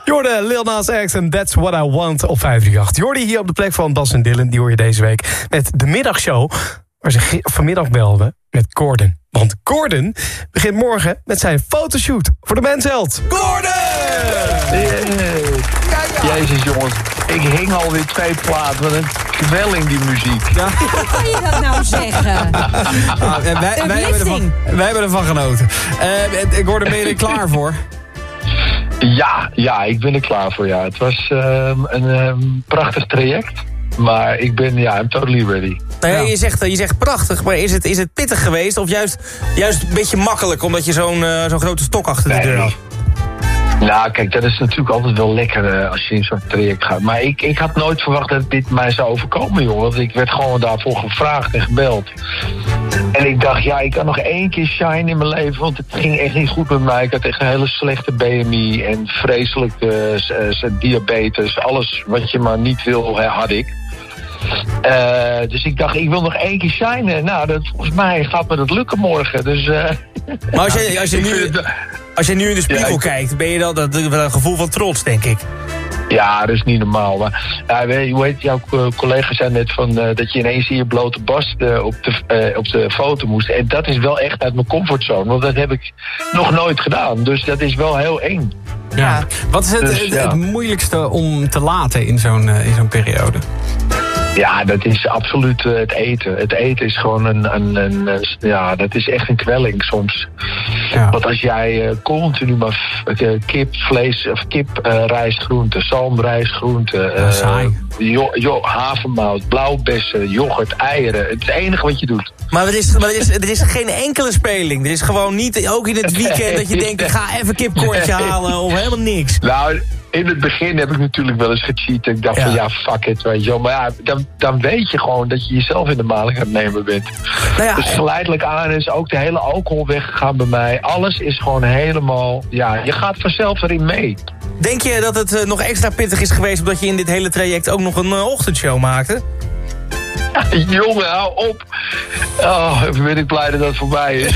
Jorde, Lil Nas X en That's What I Want op 538. Jordi hier op de plek van Bas en Dylan. Die hoor je deze week met de middagshow, waar ze vanmiddag belden met Gordon. Want Gordon begint morgen met zijn fotoshoot voor de mensheld. Gordon! Jezus jongens, ik hing alweer 2 platen. Wat een kwelling die muziek. Ja. Hoe kan je dat nou zeggen? Wij hebben ervan genoten. Gordon, ben je er klaar voor? Ja, ik ben er klaar voor, ja. Het was een prachtig traject. Maar ik ben, I'm totally ready. Nou ja, je zegt prachtig, maar is het pittig geweest? Of juist een beetje makkelijk, omdat je zo'n grote stok achter de deur had? Nou, kijk, dat is natuurlijk altijd wel lekker als je in zo'n traject gaat. Maar ik had nooit verwacht dat dit mij zou overkomen, joh. Want ik werd gewoon daarvoor gevraagd en gebeld. En ik dacht, ik kan nog 1 keer shine in mijn leven. Want het ging echt niet goed met mij. Ik had echt een hele slechte BMI en vreselijke diabetes. Alles wat je maar niet wil, had ik. Dus ik dacht, ik wil nog 1 keer shinen. Nou, volgens mij gaat me dat lukken morgen. Dus, maar als je nu in de spiegel kijkt, ben je dan dat een gevoel van trots, denk ik. Ja, dat is niet normaal. Maar hoe heet jouw collega zei net van dat je ineens in je blote bast op de foto moest. En dat is wel echt uit mijn comfortzone. Want dat heb ik nog nooit gedaan. Dus dat is wel heel eng. Ja. Wat is het moeilijkste om te laten in zo'n periode? Ja, dat is absoluut het eten. Het eten is gewoon dat is echt een kwelling soms. Ja. Want als jij continu maar kip, vlees of rijst, groenten, zalm, rijst, groenten, havermout, blauwbessen, yoghurt, eieren. Het is het enige wat je doet. Maar er is geen enkele speling. Er is gewoon niet, ook in het weekend, dat je denkt, ik ga even kipkortje halen of helemaal niks. Nou, in het begin heb ik natuurlijk wel eens gecheat. Ik dacht van fuck it, weet je wel. Maar dan weet je gewoon dat je jezelf in de maling aan het nemen bent. Dus geleidelijk aan is ook de hele alcohol weggegaan bij mij. Alles is gewoon helemaal, je gaat vanzelf erin mee. Denk je dat het nog extra pittig is geweest omdat je in dit hele traject ook nog een ochtendshow maakte? Jongen, hou op. Oh, even ben ik blij dat dat voorbij is.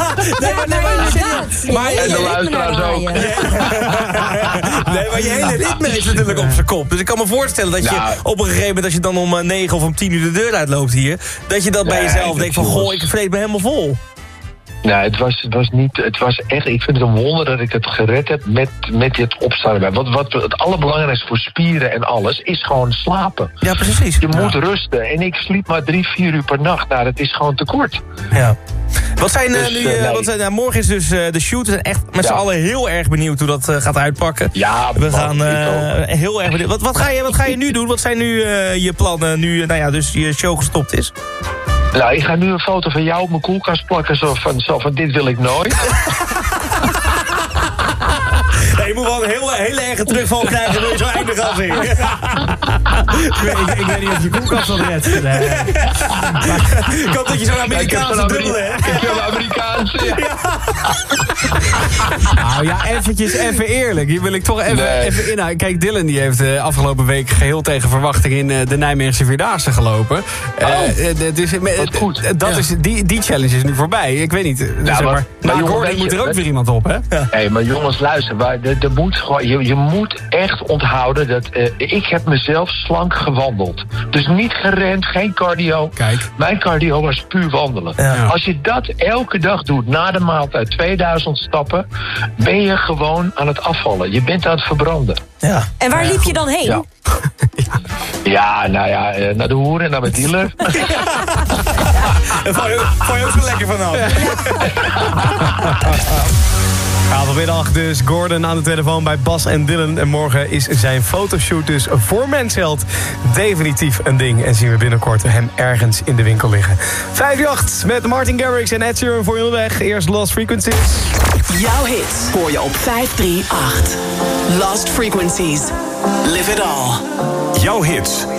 En de luisteraars ook. Nee, maar je hele ritme is natuurlijk op zijn kop. Dus ik kan me voorstellen dat je op een gegeven moment, als je dan om 9 of om 10 uur de deur uitloopt hier, dat je dat bij jezelf denkt van, ik vreet me helemaal vol. Nou, het was echt, ik vind het een wonder dat ik het gered heb met dit opstaan erbij. Wat het allerbelangrijkste voor spieren en alles is gewoon slapen. Ja, precies. Je moet rusten. En ik sliep maar 3-4 uur per nacht. Nou, dat is gewoon te kort. Ja. Wat zijn morgen is dus de shoot. We zijn echt met z'n allen heel erg benieuwd hoe dat gaat uitpakken. Ja, we gaan heel erg benieuwd. Wat ga je nu doen? Wat zijn nu je plannen nu dus je show gestopt is? Nou, ik ga nu een foto van jou op mijn koelkast plakken. Zo van dit wil ik nooit. Je moet wel een hele erge terugval krijgen, wil je zo eindig als ik. Ik weet niet of je koelkast al redt. Ik hoop dat je zo'n Amerikaanse dubbel hebt. Ik wil Amerikaanse, Nou ja, even eerlijk. Hier wil ik toch even inhouden. Kijk, Dylan die heeft afgelopen week geheel tegen verwachting in de Nijmeegse Vierdaagse gelopen. Dus die challenge is nu voorbij. Ik weet niet. Maar Gordon moet er ook weer iemand op, hè? Nee, maar jongens, luister. Je moet echt onthouden dat ik heb mezelf slank gewandeld. Dus niet gerend, geen cardio. Kijk. Mijn cardio was puur wandelen. Ja. Als je dat elke dag doet, na de maaltijd, 2000 stappen, ben je gewoon aan het afvallen. Je bent aan het verbranden. Ja. En waar liep je dan heen? Naar de hoer en naar mijn dealer. Daar vond je ook zo lekker vanaf. Vanmiddag dus Gordon aan de telefoon bij Bas en Dylan. En morgen is zijn fotoshoot dus voor Mensheld definitief een ding. En zien we binnenkort hem ergens in de winkel liggen. 5-8 met Martin Garrix en Ed Sheeran voor je onderweg. Eerst Lost Frequencies. Jouw hits hoor je op 538. Lost Frequencies. Live it all. Jouw hits.